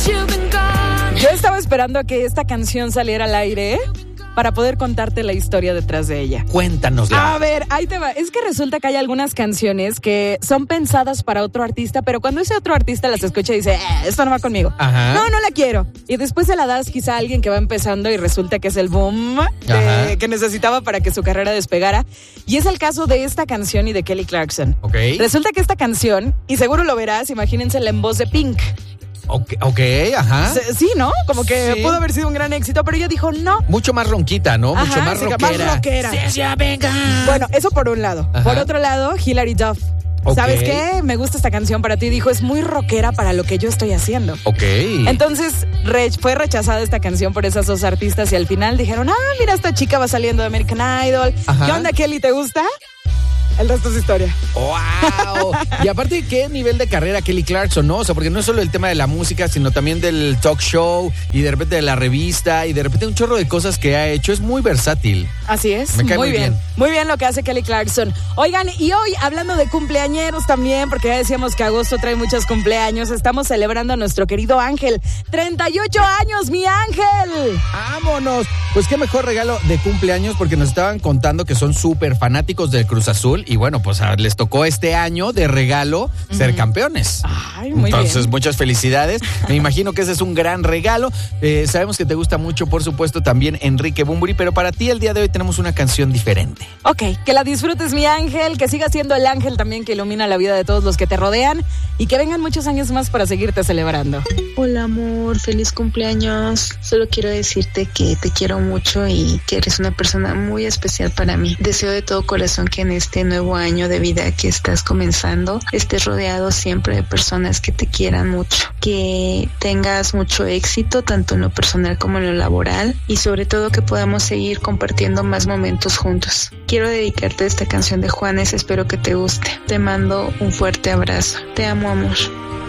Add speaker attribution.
Speaker 1: Yo estaba esperando a que esta canción saliera al aire para poder contarte la historia detrás de ella.
Speaker 2: Cuéntanosla.
Speaker 1: A ver, ahí te va. Es que resulta que hay algunas canciones que son pensadas para otro artista, pero cuando ese otro artista las escucha y dice, esto no va conmigo.
Speaker 2: Ajá.
Speaker 1: No la quiero. Y después se la das quizá a alguien que va empezando y resulta que es el boom que necesitaba para que su carrera despegara. Y es el caso de esta canción y de Kelly Clarkson.
Speaker 2: Ok.
Speaker 1: Resulta que esta canción, y seguro lo verás, imagínensela en voz de Pink.
Speaker 2: Ok, ajá.
Speaker 1: Sí, ¿no? Como que
Speaker 2: Sí.
Speaker 1: pudo haber sido un gran éxito, pero ella dijo no.
Speaker 2: Mucho más ronquita, ¿no? Mucho
Speaker 1: Ajá,
Speaker 2: más
Speaker 1: sí,
Speaker 2: rockera.
Speaker 1: más rockera.
Speaker 2: Sí, venga.
Speaker 1: Bueno, eso por un lado.
Speaker 2: Ajá.
Speaker 1: Por otro lado, Hilary Duff.
Speaker 2: Ok.
Speaker 1: ¿Sabes qué? Me gusta esta canción para ti. Dijo, es muy rockera para lo que yo estoy haciendo.
Speaker 2: Ok.
Speaker 1: Entonces fue rechazada esta canción por esas dos artistas y al final dijeron, mira, esta chica va saliendo de American Idol.
Speaker 2: Ajá.
Speaker 1: ¿Qué onda, Kelly? ¿Te gusta? El resto es historia.
Speaker 2: ¡Wow! Y aparte, ¿qué nivel de carrera Kelly Clarkson, no? O sea, porque no es solo el tema de la música, sino también del talk show y de repente de la revista y de repente un chorro de cosas que ha hecho. Es muy versátil.
Speaker 1: Así es.
Speaker 2: Me cae muy bien.
Speaker 1: Muy bien lo que hace Kelly Clarkson. Oigan, y hoy, hablando de cumpleañeros también, porque ya decíamos que agosto trae muchos cumpleaños, estamos celebrando a nuestro querido Ángel. 38 años, mi Ángel.
Speaker 2: ¡Vámonos! Pues qué mejor regalo de cumpleaños, porque nos estaban contando que son súper fanáticos del Cruz Azul y bueno, pues les tocó este año de regalo ser campeones.
Speaker 1: Ay, muy
Speaker 2: Entonces,
Speaker 1: bien.
Speaker 2: muchas felicidades. Me imagino que ese es un gran regalo. Sabemos que te gusta mucho, por supuesto, también Enrique Bunbury, pero para ti el día de hoy tenemos una canción diferente.
Speaker 1: Ok, que la disfrutes, mi Ángel, que sigas siendo el ángel también que ilumina la vida de todos los que te rodean y que vengan muchos años más para seguirte celebrando.
Speaker 3: Hola amor, feliz cumpleaños. Solo quiero decirte que te quiero mucho y que eres una persona muy especial para mí. Deseo de todo corazón que en este nuevo año de vida que estás comenzando estés rodeado siempre de personas que te quieran mucho, que tengas mucho éxito tanto en lo personal como en lo laboral y sobre todo que podamos seguir compartiendo más momentos juntos. Quiero dedicarte esta canción de Juanes, espero que te guste. Te mando un fuerte abrazo. Te amo, amor.